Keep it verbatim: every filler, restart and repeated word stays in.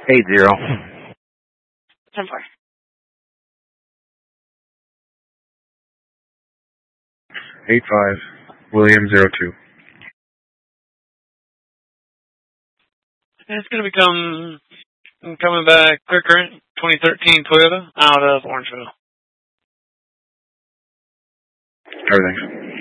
Eight zero. ten four. Eight five. William zero two. And it's going to become coming back clear current twenty thirteen Toyota out of Orangeville. Everything.